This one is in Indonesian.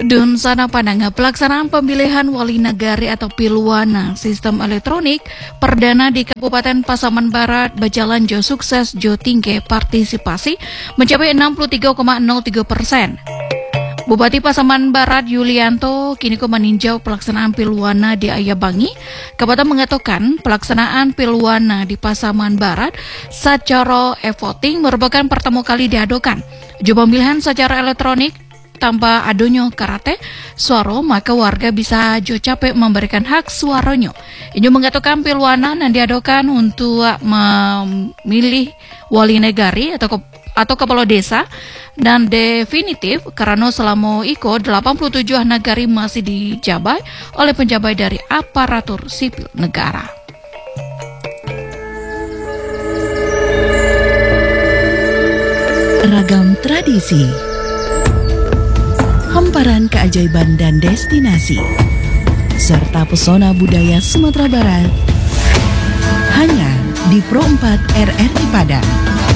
Dun sana Padang, pelaksanaan pemilihan wali negari atau Pilwana sistem elektronik perdana di Kabupaten Pasaman Barat berjalan jo sukses jo tinggi partisipasi mencapai 63,03%. Bupati Pasaman Barat Yulianto kini meninjau pelaksanaan Pilwana di Ayabangi. Kabupaten mengatakan pelaksanaan Pilwana di Pasaman Barat secara e-voting merupakan pertama kali diadakan. Jo pemilihan secara elektronik tanpa adanya karate suara, maka warga bisa jo capek memberikan hak suaranya. Ini mengatakan Pilwana yang diadakan untuk memilih wali negari atau kepala desa dan definitif karena selama iko 87 negari masih dijabat oleh penjabat dari aparatur sipil negara. Ragam tradisi, hamparan keajaiban dan destinasi, serta pesona budaya Sumatera Barat hanya di Pro 4 RRI Padang.